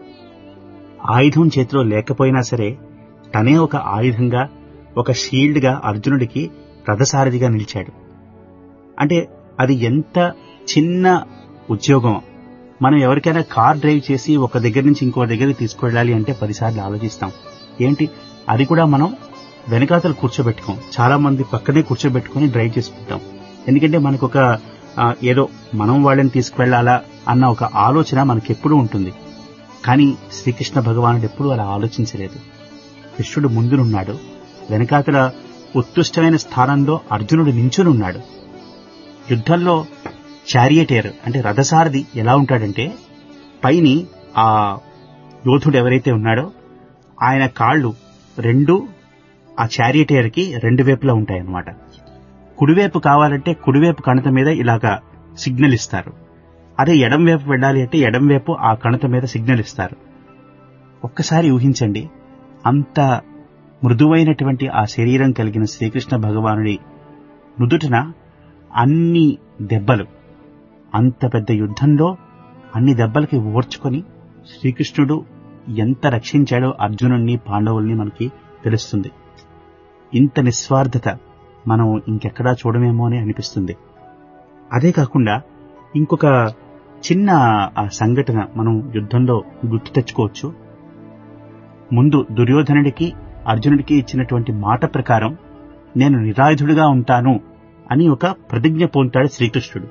ఆయుధం చేతిలో లేకపోయినా సరే తనే ఒక ఆయుధంగా, ఒక షీల్డ్ గా అర్జునుడికి రథసారథిగా నిలిచాడు. అంటే అది ఎంత చిన్న ఉద్యోగం. మనం ఎవరికైనా కార్ డ్రైవ్ చేసి ఒక దగ్గర నుంచి ఇంకో దగ్గరికి తీసుకువెళ్ళాలి అంటే పదిసార్లు ఆలోచిస్తాం. ఏంటి అది కూడా మనం వెనకాతలు కూర్చోబెట్టుకోం, చాలా మంది పక్కనే కూర్చోబెట్టుకుని డ్రైవ్ చేసుకుంటాం. ఎందుకంటే మనకు ఒక ఏదో మనం వాళ్ళని తీసుకువెళ్లాలా అన్న ఒక ఆలోచన మనకెప్పుడూ ఉంటుంది. కానీ శ్రీకృష్ణ భగవానుడు ఎప్పుడూ అలా ఆలోచించలేదు. కృష్ణుడు ముందునున్నాడు, వెనకాతల ఉత్కృష్టమైన స్థానంలో అర్జునుడు నించునున్నాడు. యుద్ధంలో చారియటేర్ అంటే రథసారథి ఎలా ఉంటాడంటే పైని ఆ యోధుడు ఎవరైతే ఉన్నాడో ఆయన కాళ్లు రెండు ఆ చారియటేర్ కి రెండు వైపులా ఉంటాయన్నమాట. కుడివైపు కావాలంటే కుడివైపు కణత మీద ఇలాగా సిగ్నల్ ఇస్తారు, అదే ఎడం వైపు వెళ్ళాలి అంటే ఎడం వైపు ఆ కణత మీద సిగ్నల్ ఇస్తారు. ఒక్కసారి ఊహించండి, అంత మృదువైనటువంటి ఆ శరీరం కలిగిన శ్రీకృష్ణ భగవానుడి నుదుటిన అన్ని దెబ్బలు, అంత పెద్ద యుద్ధంలో అన్ని దెబ్బలకి ఓర్చుకొని శ్రీకృష్ణుడు ఎంత రక్షించాడో అర్జునుడిని పాండవుల్ని మనకి తెలుస్తుంది. ఇంత నిస్వార్థత మనం ఇంకెక్కడా చూడమేమో అని అనిపిస్తుంది. అదే కాకుండా ఇంకొక చిన్న సంఘటన మనం యుద్ధంలో గుర్తు తెచ్చుకోవచ్చు. ముందు దుర్యోధనుడికి అర్జునుడికి ఇచ్చినటువంటి మాట ప్రకారం నేను నిరాయుధుడిగా ఉంటాను అని ఒక ప్రతిజ్ఞ పొందుతాడు శ్రీకృష్ణుడు.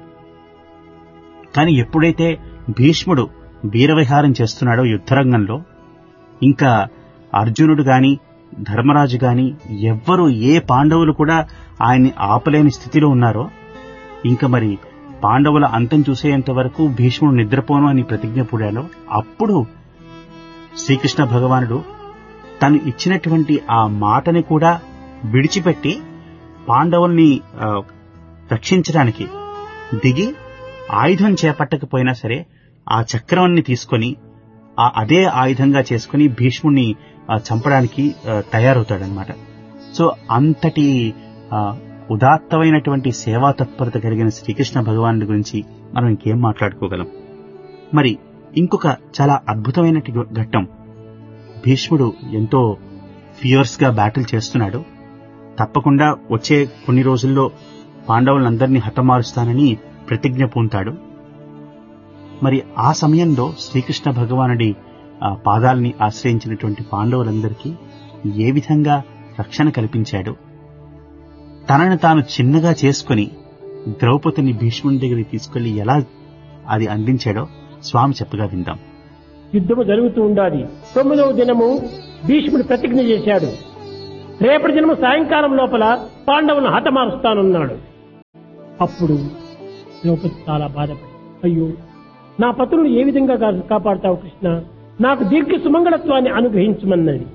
కానీ ఎప్పుడైతే భీష్ముడు వీరవిహారం చేస్తున్నాడో యుద్ధరంగంలో, ఇంకా అర్జునుడు గాని ధర్మరాజు గాని ఎవ్వరూ ఏ పాండవులు కూడా ఆయన్ని ఆపలేని స్థితిలో ఉన్నారో, ఇంకా మరి పాండవుల అంతం చూసేంత వరకు భీష్ముడు నిద్రపోను అని ప్రతిజ్ఞ పూడాలో, అప్పుడు శ్రీకృష్ణ భగవానుడు తను ఇచ్చినటువంటి ఆ మాటని కూడా విడిచిపెట్టి పాండవుల్ని రక్షించడానికి దిగి ఆయుధం చేపట్టకపోయినా సరే ఆ చక్రాన్ని తీసుకొని ఆ అదే ఆయుధంగా చేసుకుని భీష్ముడిని చంపడానికి తయారవుతాడనమాట. సో అంతటి ఉదాత్తమైనటువంటి సేవా తత్పరత కలిగిన శ్రీకృష్ణ భగవానుడి గురించి మనం ఇంకేం మాట్లాడుకోగలం. మరి ఇంకొక చాలా అద్భుతమైన ఘట్టం, భీష్ముడు ఎంతో ఫియర్స్ గా బ్యాటిల్ చేస్తున్నాడు. తప్పకుండా వచ్చే కొన్ని రోజుల్లో పాండవులందరినీ హతమారుస్తానని ప్రతిజ్ఞ పూంతాడు. మరి ఆ సమయంలో శ్రీకృష్ణ భగవానుడి పాదాలని ఆశ్రయించినటువంటి పాండవులందరికీ ఏ విధంగా రక్షణ కల్పించాడు, తనను తాను చిన్నగా చేసుకుని ద్రౌపదిని భీష్ముని దగ్గరికి తీసుకెళ్లి ఎలా అది అందించాడో స్వామి చెప్పగా విందాం. యుద్ధము జరుగుతూ ఉండాలి. తొమ్మిదవ దినము భీష్ముడు ప్రతిజ్ఞ చేశాడు, రేపటి దినం సాయంకాలం లోపల పాండవులను హతమారుస్తానన్నాడు. అప్పుడు ద్రౌపది చాలా బాధపడి, అయ్యో నా పతులను ఏ విధంగా కా- కాపాడుతావు కృష్ణ, నాకు దీర్ఘ సుమంగళత్వాన్ని అనుగ్రహించమన్నది.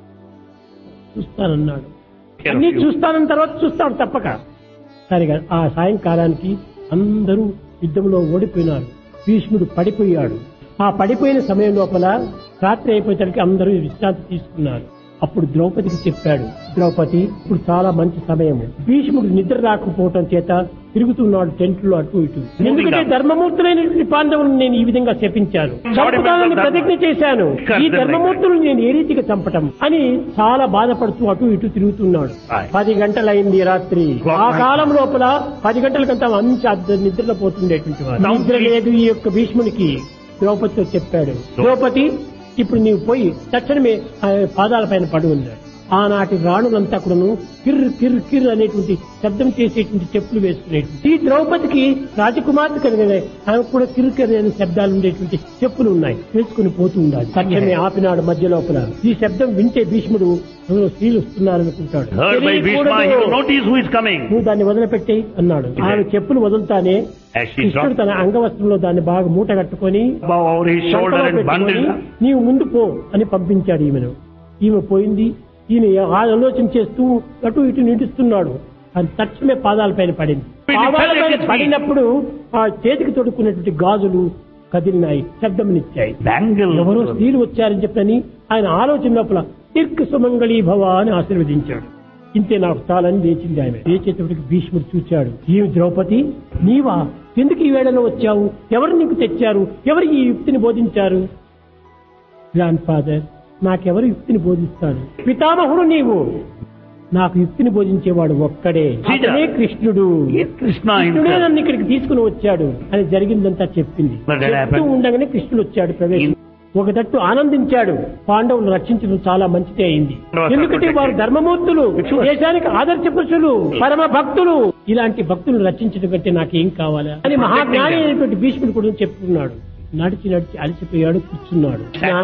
చూస్తానన్నాడు. అన్ని చూస్తానన్న తర్వాత చూస్తాడు తప్పక. సరిగా ఆ సాయంకాలానికి అందరూ యుద్ధంలో ఓడిపోయినారు. భీష్ముడు పడిపోయాడు. ఆ పడిపోయిన సమయం లోపల రాత్రి అయిపోయేసరికి అందరూ విశ్రాంతి తీసుకున్నారు. అప్పుడు ద్రౌపదికి చెప్పాడు, ద్రౌపది ఇప్పుడు చాలా మంచి సమయం, భీష్ముడు నిద్ర రాకపోవటం చేత తిరుగుతున్నాడు టెంట్లో అటు ఇటు. ఎందుకంటే ధర్మమూర్తులైనటువంటి పాండవులను నేను ఈ విధంగా శపించాను, చంపుతానని ప్రతిజ్ఞ చేశాను, ఈ ధర్మమూర్తులను నేను ఏ రీతిగా చంపటం అని చాలా బాధపడుతూ అటు ఇటు తిరుగుతున్నాడు. పది గంటలైంది రాత్రి. ఆ కాలం లోపల పది గంటలకంతా మంచి అద్ద- నిద్రలో పోతుండేటువంటి వాడు. నిద్ర లేదు ఈ యొక్క భీష్మునికి. ద్రౌపదితో చెప్పాడు, ద్రౌపది ఇప్పుడు నీవు పోయి తక్షణమే ఆ పాదాల పైన పడి ఉన్నాడు. ఆనాటి రాణులంతా కూడాను కిర్ కిర్ కిర్ అనేటువంటి శబ్దం చేసేటువంటి చెప్పులు వేసుకునేటువంటి ఈ ద్రౌపదికి రాజకుమార్తె కలిగిన ఆమె కూడా కిర్ కిర్ అనే శబ్దాలు ఉండేటువంటి చెప్పులు ఉన్నాయి, వేసుకుని పోతూ ఉండాలి. తక్షణమే ఆపినాడు మధ్య లోపల. ఈ శబ్దం వింటే భీష్ముడు ఎవరో స్త్రీలు వస్తున్నారనుకుంటాడు. Heard by Bhishma, he will notice who is coming. నువ్వు దాన్ని వదిలిపెట్టి అన్నాడు. ఆమె చెప్పులు వదులుతానే As she కృష్ణుడు dropped తన అంగవస్త్రంలో దాన్ని బాగా మూట కట్టుకొని above over his shoulder సంకలో and పెట్టుకొని, bundled. నీవు ముందు పో అని పంపించాడు ఈమెను. ఈమె పోయింది. ఈయన ఆలోచన చేస్తూ అటు ఇటు నిడుస్తున్నాడు. అది తక్షణమే పాదాలపైన పడింది. పాదాలపైన పడినప్పుడు ఆ చేతికి తొడుక్కున్నటువంటి గాజులు కదిలినాయి, శబ్దమునిచ్చాయి. Bangle. ఎవరో స్త్రీలు వచ్చారని చెప్పని ఆయన ఆలోచన లోపల దీర్ఘ సుమంగళీ భవ అని ఆశీర్వదించాడు. ఇంతే నాకు చాలని లేచింది ఆమె. లేచేటప్పటికి భీష్ముడు చూచాడు, ఈ ద్రౌపది నీవా, ఎందుకు ఈ వేళలో వచ్చావు, ఎవరు నీకు తెచ్చారు, ఎవరు ఈ యుక్తిని బోధించారు? గ్రాండ్ ఫాదర్, నాకెవరు యుక్తిని బోధిస్తాడు? పితామహుడు నీవు, నాకు యుక్తిని బోధించేవాడు ఒక్కడే, అతనే కృష్ణుడు. Yes, Krishna కృష్ణుడే himself. నన్ను ఇక్కడికి తీసుకుని వచ్చాడు అని జరిగిందంతా చెప్పింది. But that చెప్తూ happened. ఉండగానే కృష్ణుడు వచ్చాడు ప్రవేశం. ఒక తట్టు ఆనందించాడు, పాండవులను రక్షించడం చాలా మంచిదే అయింది. ఎందుకంటే వారు ధర్మమూర్తులు, దేశానికి ఆదర్శ పురుషులు, పరమ భక్తులు. ఇలాంటి భక్తులను రక్షించడం కంటే నాకేం కావాలా అని మహాజ్ఞాని అయినటువంటి భీష్ముడు కూడా చెప్పుకున్నాడు. నడిచి నడిచి అలసిపోయాడు, కూర్చున్నాడు. నా,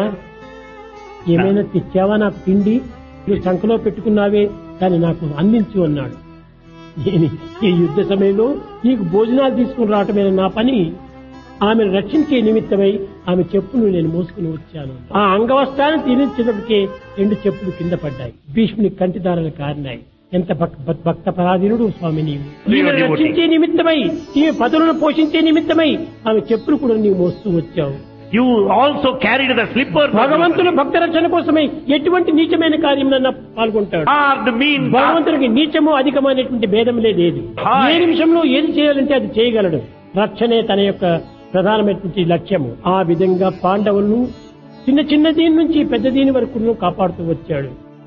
ఏమైనా తెచ్చావా నాకు తిండి? నువ్వు సంఖలో పెట్టుకున్నావే, దాన్ని నాకు అందించు అన్నాడు. నేను ఈ యుద్ధ సమయంలో నీకు భోజనాలు తీసుకుని రావటమే నా పని. ఆమెను రక్షించే నిమిత్తమై ఆమె చెప్పులు నేను మోసుకుని వచ్చాను. ఆ అంగవస్త్రాన్ని తీరించినప్పటికే రెండు చెప్పులు కింద పడ్డాయి. భీష్ముని కంటిదారులు కారినాయి. ఎంత భక్- భక్- భక్త పరాధీనుడు స్వామి నీవు. ఈమెను రక్షించే నిమిత్తమై, ఈమె పదులను పోషించే నిమిత్తమై ఆమె చెప్పులు కూడా నీవు మోస్తూ వచ్చావు. You also carried the slipper. భగవంతుని భక్త రక్షణ కోసమై ఎటువంటి నీచమైన కార్యంలో పాల్గొంటాడు. Hard mean. భగవంతునికి నీచము అధికమైనటువంటి భేదములే లేదు. ఏ నిమిషంలో ఏది చేయాలంటే అది చేయగలడు. రక్షణే తన యొక్క ప్రధానమైనటువంటి లక్ష్యము. ఆ విధంగా పాండవులను చిన్న చిన్న దీని నుంచి పెద్ద దీని వరకు కాపాడుతూ వచ్చాడు.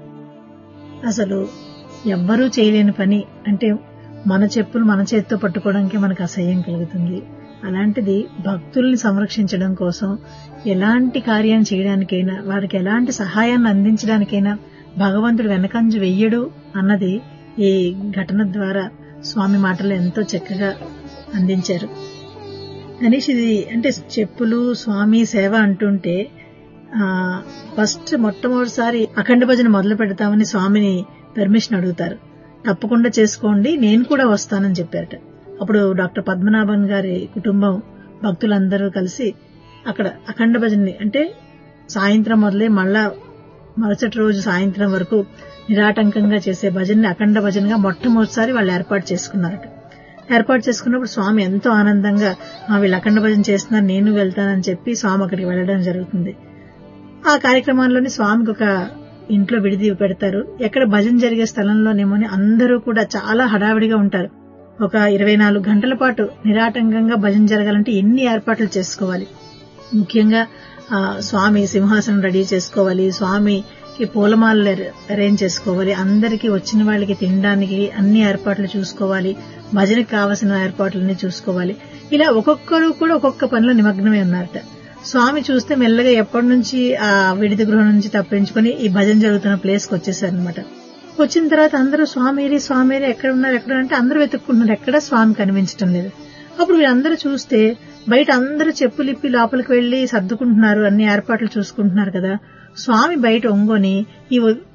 అసలు ఎవ్వరూ చేయలేని పని అంటే మన చెప్పులు మన చేత్తో పట్టుకోవడానికి మనకు అసహ్యం కలుగుతుంది. అలాంటిది భక్తుల్ని సంరక్షించడం కోసం ఎలాంటి కార్యం చేయడానికైనా, వారికి ఎలాంటి సహాయాన్ని అందించడానికైనా భగవంతుడు వెనకంజు వెయ్యడు అన్నది ఈ ఘటన ద్వారా స్వామి మాటలు ఎంతో చక్కగా అందించారు. గణేష్, ఇది అంటే చెప్పులు స్వామి సేవ అంటుంటే ఆ ఫస్ట్ మొట్టమొదటిసారి అఖండ భజన మొదలు పెడతామని స్వామిని పర్మిషన్ అడుగుతారు. తప్పకుండా చేసుకోండి, నేను కూడా వస్తానని చెప్పారట. అప్పుడు డాక్టర్ పద్మనాభన్ గారి కుటుంబం భక్తులందరూ కలిసి అక్కడ అఖండ భజనని అంటే సాయంత్రం మొదలై మళ్ళా మరుసటి రోజు సాయంత్రం వరకు నిరాటంకంగా చేసే భజనని అఖండ భజనగా మొట్టమొదటిసారి వాళ్ళు ఏర్పాటు చేసుకున్నారట. ఏర్పాటు చేసుకున్నప్పుడు స్వామి ఎంతో ఆనందంగా వీళ్ళు అఖండ భజన చేస్తున్నారు, నేను వెళ్తానని చెప్పి స్వామి అక్కడికి వెళ్లడం జరుగుతుంది. ఆ కార్యక్రమంలోని స్వామికి ఒక ఇంట్లో విడిది పెడతారు. ఎక్కడ భజన జరిగే స్థలంలోనేమోని అందరూ కూడా చాలా హడావిడిగా ఉంటారు. ఒక ఇరవై నాలుగు గంటల పాటు నిరాటంకంగా భజన జరగాలంటే ఎన్ని ఏర్పాట్లు చేసుకోవాలి. ముఖ్యంగా ఆ స్వామి సింహాసనం రెడీ చేసుకోవాలి, స్వామికి పూలమాలలు అరేంజ్ చేసుకోవాలి, అందరికీ వచ్చిన వాళ్ళకి తినడానికి అన్ని ఏర్పాట్లు చూసుకోవాలి, భజనకు కావలసిన ఏర్పాట్లన్నీ చూసుకోవాలి. ఇలా ఒక్కొక్కరు కూడా ఒక్కొక్క పనిలో నిమగ్నమై ఉన్నారట. స్వామి చూస్తే మెల్లగా ఎప్పటి నుంచి ఆ విడిది గృహం నుంచి తప్పించుకుని ఈ భజన జరుగుతున్న ప్లేస్కి వచ్చేసారనమాట. వచ్చిన తర్వాత అందరూ స్వామిరి స్వామిరి ఎక్కడ ఉన్నారు ఎక్కడ అంటే అందరూ వెతుక్కుంటున్నారు, ఎక్కడ స్వామి కనిపించడం లేదు. అప్పుడు వీళ్ళందరూ చూస్తే బయట అందరూ చెప్పులిప్పి లోపలికి వెళ్లి సర్దుకుంటున్నారు, అన్ని ఏర్పాట్లు చూసుకుంటున్నారు కదా. స్వామి బయట ఒంగొని ఈ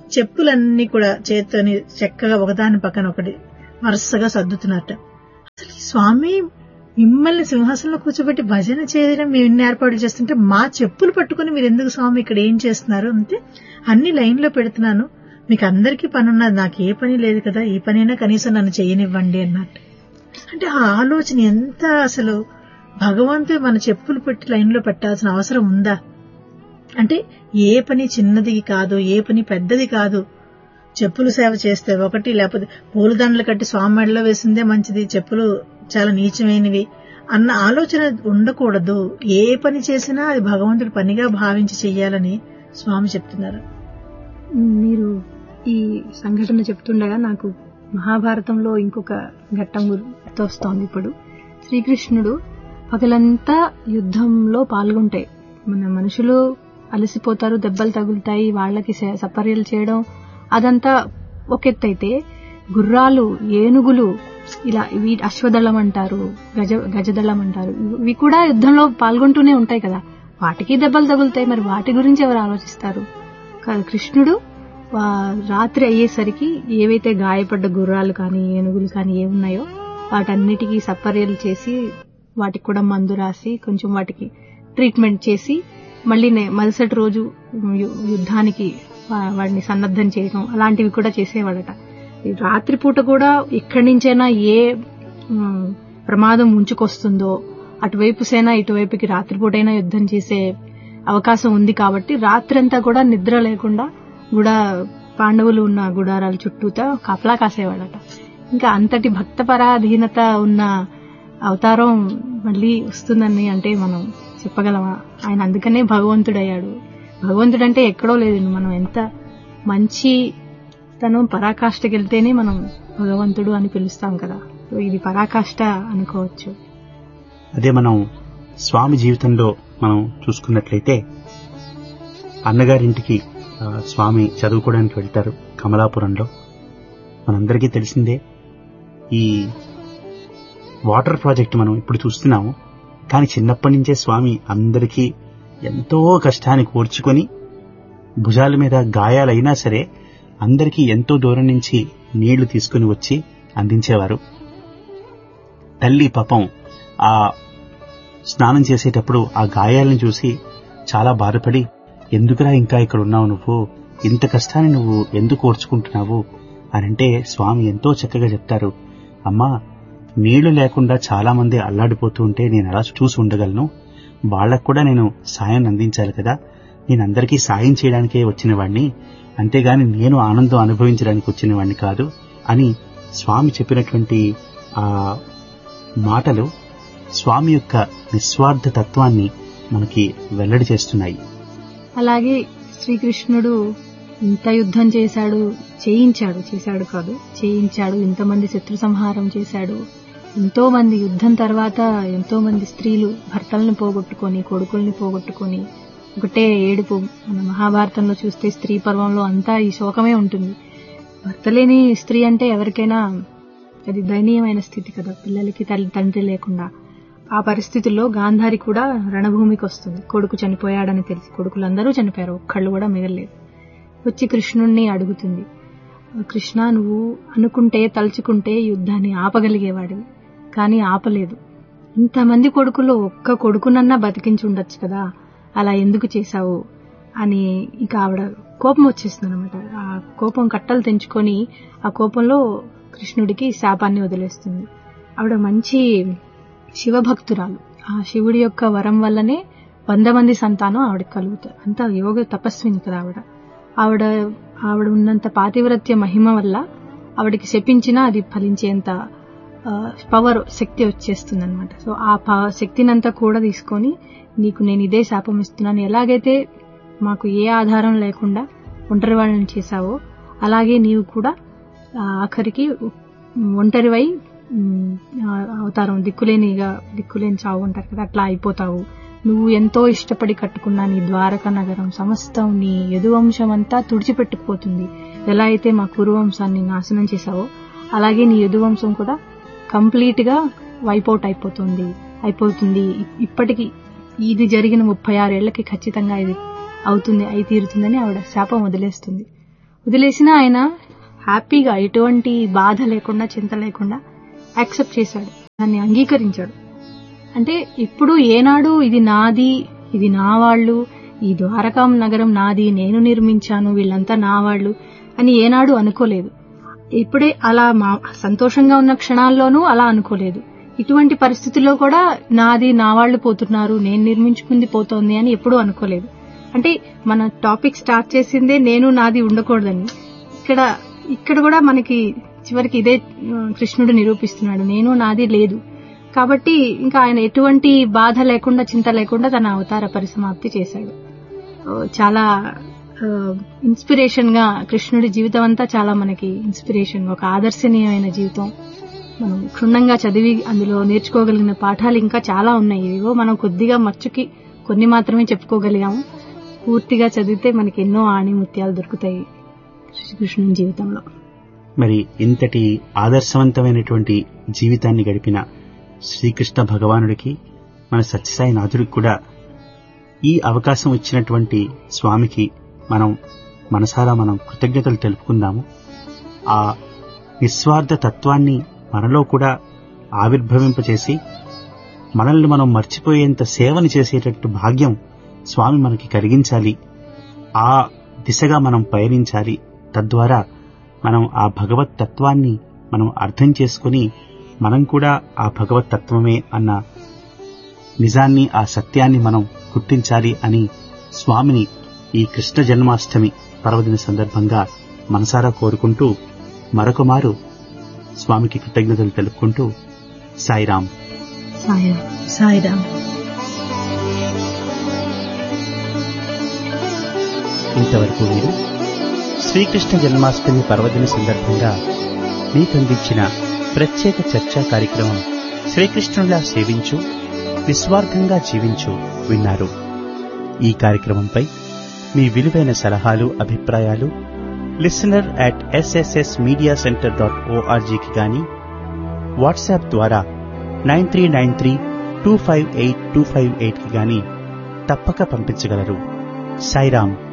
చెప్పులన్నీ కూడా చేత్తోని చక్కగా ఒకదాని పక్కన ఒకటి వరుసగా సర్దుతున్నట్ట. అసలు ఈ స్వామి మిమ్మల్ని సింహాసనంలో కూర్చోబెట్టి భజన చేయడం మేము ఇన్ని ఏర్పాట్లు చేస్తుంటే మా చెప్పులు పట్టుకుని మీరు ఎందుకు స్వామి ఇక్కడ ఏం చేస్తున్నారు అంటే, అన్ని లైన్ లో పెడుతున్నాను, మీకు అందరికీ పని ఉన్నది, నాకు ఏ పని లేదు కదా, ఈ పనైనా కనీసం నన్ను చేయనివ్వండి అన్నట్టు. అంటే ఆ ఆలోచన ఎంత అసలు భగవంతుడు మన చెప్పులు పెట్టి లైన్ లో పెట్టాల్సిన అవసరం ఉందా అంటే, ఏ పని చిన్నది కాదు, ఏ పని పెద్దది కాదు. చెప్పులు సేవ చేస్తే ఒకటి, లేకపోతే పూలదండలు కట్టి స్వామి మెడలో వేసిందే మంచిది, చెప్పులు చాలా నీచమైనవి అన్న ఆలోచన ఉండకూడదు. ఏ పని చేసినా అది భగవంతుడి పనిగా భావించి చెయ్యాలని స్వామి చెప్తున్నారు. మీరు ఈ సంఘటన చెప్తుండగా నాకు మహాభారతంలో ఇంకొక ఘట్టం గుర్తొస్తోంది. ఇప్పుడు శ్రీకృష్ణుడు పగలంతా యుద్ధంలో పాల్గొంటాయి, మన మనుషులు అలసిపోతారు, దెబ్బలు తగులుతాయి, వాళ్ళకి సపర్యలు చేయడం అదంతా ఒక ఎత్తైతే, గుర్రాలు, ఏనుగులు, ఇలా ఇవి అశ్వదళం అంటారు, గజ గజదళం అంటారు, ఇవి కూడా యుద్ధంలో పాల్గొంటూనే ఉంటాయి కదా, వాటికి దెబ్బలు తగులుతాయి. మరి వాటి గురించి ఎవరు ఆలోచిస్తారు? కృష్ణుడు రాత్రి అయ్యేసరికి ఏవైతే గాయపడ్డ గుర్రాలు కానీ ఏనుగులు కానీ ఏమున్నాయో వాటన్నిటికీ సపర్యలు చేసి వాటికి కూడా మందు రాసి కొంచెం వాటికి ట్రీట్మెంట్ చేసి మళ్ళీ మరుసటి రోజు యుద్ధానికి వాడిని సన్నద్ధం చేయడం అలాంటివి కూడా చేసేవాడట. రాత్రిపూట కూడా ఎక్కడి నుంచైనా ఏ ప్రమాదం ముంచుకొస్తుందో అటువైపు సేన ఇటువైపుకి రాత్రిపూటైనా యుద్ధం చేసే అవకాశం ఉంది కాబట్టి రాత్రంతా కూడా నిద్ర లేకుండా కూడా పాండవులు ఉన్న గుడారాల చుట్టూతా కాపలా కాసేవాడట. ఇంకా అంతటి భక్త పరాధీనత ఉన్న అవతారం మళ్ళీ వస్తుందని అంటే మనం చెప్పగలమా? ఆయన అందుకనే భగవంతుడయ్యాడు. భగవంతుడంటే ఎక్కడో లేదు, మనం ఎంత మంచి తను పరాకాష్ఠకి వెళ్తేనే మనం భగవంతుడు అని పిలుస్తాం కదా, ఇది పరాకాష్ఠ అనుకోవచ్చు. అదే మనం స్వామి జీవితంలో మనం చూసుకున్నట్లయితే అన్నగారింటికి స్వామి చదువుకోవడానికి వెళ్తారు కమలాపురంలో. మనందరికీ తెలిసిందే ఈ వాటర్ ప్రాజెక్ట్ మనం ఇప్పుడు చూస్తున్నాము, కానీ చిన్నప్పటి నుంచే స్వామి అందరికీ ఎంతో కష్టాన్ని కోర్చుకొని భుజాల మీద గాయాలైనా సరే అందరికీ ఎంతో దూరం నుంచి నీళ్లు తీసుకుని వచ్చి అందించేవారు. తల్లి పాపం ఆ స్నానం చేసేటప్పుడు ఆ గాయాలను చూసి చాలా బాధపడి, ఎందుకురా ఇంకా ఇక్కడ ఉన్నావు, నువ్వు ఇంత కష్టాన్ని నువ్వు ఎందుకు ఓర్చుకుంటున్నావు అని అంటే స్వామి ఎంతో చక్కగా చెప్తారు, అమ్మా నీళ్లు లేకుండా చాలా మంది అల్లాడిపోతూ ఉంటే నేను అలా చూసి ఉండగలను, వాళ్లకు కూడా నేను సాయం అందించాలి కదా, నేను అందరికీ సాయం చేయడానికే వచ్చిన వాడిని, అంతేగాని నేను ఆనందం అనుభవించడానికి వచ్చిన వాడిని కాదు అని స్వామి చెప్పినటువంటి ఆ మాటలు స్వామి యొక్క నిస్వార్థ తత్వాన్ని మనకి వెల్లడి చేస్తున్నాయి. అలాగే శ్రీకృష్ణుడు ఇంత యుద్ధం చేశాడు, చేయించాడు చేశాడు కాదు చేయించాడు ఇంతమంది శత్రు సంహారం చేశాడు. ఎంతో మంది యుద్ధం తర్వాత ఎంతో మంది స్త్రీలు భర్తలను పోగొట్టుకొని కొడుకుల్ని పోగొట్టుకొని ఒకటే ఏడుపు. మన మహాభారతంలో చూస్తే స్త్రీ పర్వంలో అంతా ఈ శోకమే ఉంటుంది. భర్త లేని స్త్రీ అంటే ఎవరికైనా అది దయనీయమైన స్థితి కదా, పిల్లలకి తల్లి తండ్రి లేకుండా. ఆ పరిస్థితుల్లో గాంధారి కూడా రణభూమికి వస్తుంది. కొడుకు చనిపోయాడని తెలిసి, కొడుకులందరూ చనిపోయారు, ఒక్కళ్ళు కూడా మిగలలేదు. వచ్చి కృష్ణుణ్ణి అడుగుతుంది, కృష్ణ నువ్వు అనుకుంటే తలుచుకుంటే యుద్ధాన్ని ఆపగలిగేవాడివి, కానీ ఆపలేదు. ఇంతమంది కొడుకులు ఒక్క కొడుకునన్నా బతికించి ఉండొచ్చు కదా, అలా ఎందుకు చేశావు అని ఇక ఆవిడ కోపం వచ్చేస్తుంది అనమాట. ఆ కోపం కట్టలు తెంచుకొని ఆ కోపంలో కృష్ణుడికి శాపాన్ని వదిలేస్తుంది. ఆవిడ మంచి శివభక్తురాలు. ఆ శివుడి యొక్క వరం వల్లనే వంద మంది సంతానం ఆవిడకి కలుగుతారు. అంత యోగ తపస్విని కదా ఆవిడ. ఆవిడ ఆవిడ ఉన్నంత పాతివ్రత్య మహిమ వల్ల ఆవిడకి శపించినా అది ఫలించేంత పవర్ శక్తి వచ్చేస్తుంది అనమాట. సో ఆ శక్తినంతా కూడా తీసుకొని నీకు నేను ఇదే శాపం ఇస్తున్నాను, ఎలాగైతే మాకు ఏ ఆధారం లేకుండా ఒంటరి వాళ్ళని చేశావో అలాగే నీవు కూడా ఆఖరికి ఒంటరివై అవతారం దిక్కులేనిగా దిక్కులేని చావు అంటారు కదా, అట్లా అయిపోతావు. నువ్వు ఎంతో ఇష్టపడి కట్టుకున్న నీ ద్వారకా నగరం సమస్తం నీ యదువంశం అంతా తుడిచిపెట్టుకుపోతుంది. ఎలా అయితే మా కురువంశాన్ని నాశనం చేశావో అలాగే నీ యదువంశం కూడా కంప్లీట్ గా వైపౌట్ అయిపోతుంది అయిపోతుంది ఇప్పటికి ఇది జరిగిన ముప్పై ఆరేళ్లకి ఖచ్చితంగా ఇది అవుతుంది అయి తీరుతుందని ఆవిడ శాపం వదిలేస్తుంది. వదిలేసినా ఆయన హ్యాపీగా ఎటువంటి బాధ లేకుండా చింత లేకుండా యాక్సెప్ట్ చేశాడు, దాన్ని అంగీకరించాడు. అంటే ఇప్పుడు ఏనాడు ఇది నాది, ఇది నా వాళ్ళు, ఈ ద్వారకాం నగరం నాది, నేను నిర్మించాను, వీళ్ళంతా నా వాళ్ళు అని ఏనాడు అనుకోలేదు. ఇప్పుడే అలా మా సంతోషంగా ఉన్న క్షణాల్లోనూ అలా అనుకోలేదు. ఇటువంటి పరిస్థితుల్లో కూడా నాది నా వాళ్ళు పోతున్నారు, నేను నిర్మించుకుంది పోతోంది అని ఎప్పుడూ అనుకోలేదు. అంటే మన టాపిక్ స్టార్ట్ చేసిందే నేను నాది ఉండకూడదని. ఇక్కడ ఇక్కడ కూడా మనకి చివరికి ఇదే కృష్ణుడు నిరూపిస్తున్నాడు, నేను నాది లేదు. కాబట్టి ఇంకా ఆయన ఎటువంటి బాధ లేకుండా చింత లేకుండా తన అవతార పరిసమాప్తి చేశాడు. చాలా ఇన్స్పిరేషన్ గా కృష్ణుడి జీవితం అంతా చాలా మనకి ఇన్స్పిరేషన్, ఒక ఆదర్శనీయమైన జీవితం. మనం క్షుణ్ణంగా చదివి అందులో నేర్చుకోగలిగిన పాఠాలు ఇంకా చాలా ఉన్నాయి. ఇవో మనం కొద్దిగా మచ్చుకి కొన్ని మాత్రమే చెప్పుకోగలిగాము. పూర్తిగా చదివితే మనకి ఎన్నో ఆణిముత్యాలు దొరుకుతాయి శ్రీకృష్ణుని జీవితంలో. మరి ఇంతటి ఆదర్శవంతమైనటువంటి జీవితాన్ని గడిపిన శ్రీకృష్ణ భగవానుడికి, మన సత్యసాయి నాథుడికి కూడా ఈ అవకాశం ఇచ్చినటువంటి స్వామికి మనం మనసారా మనం కృతజ్ఞతలు తెలుపుకుందాము. ఆ నిస్వార్థ తత్వాన్ని మనలో కూడా ఆవిర్భవింపచేసి మనల్ని మనం మర్చిపోయేంత సేవని చేసేటట్టు భాగ్యం స్వామి మనకి కలిగించాలి. ఆ దిశగా మనం పయనించాలి. తద్వారా మనం ఆ భగవత్ తత్వాన్ని మనం అర్థం చేసుకుని మనం కూడా ఆ భగవత్ తత్వమే అన్న నిజాన్ని, ఆ సత్యాన్ని మనం గుర్తించాలి అని స్వామిని ఈ కృష్ణ జన్మాష్టమి పర్వదిన సందర్భంగా మనసారా కోరుకుంటూ మరొక మారు స్వామికి కృతజ్ఞతలు తెలుపుకుంటూ సాయిరాం. సాయిరాం. సాయిరాం. ఇంతవరకు మీరు శ్రీకృష్ణ జన్మాష్టమి పర్వదిన సందర్భంగా మీకందించిన ప్రత్యేక చర్చా కార్యక్రమం శ్రీకృష్ణులా సేవించు, నిస్వార్థంగా జీవించు విన్నారు. ఈ కార్యక్రమంపై మీ విలువైన సలహాలు, అభిప్రాయాలు listener at SSS media centre dot ఓఆర్జీకి గాని, వాట్సాప్ ద్వారా nine three nine three two five eight two five eight కి గాని తప్పక పంపించగలరు. సాయిరాం.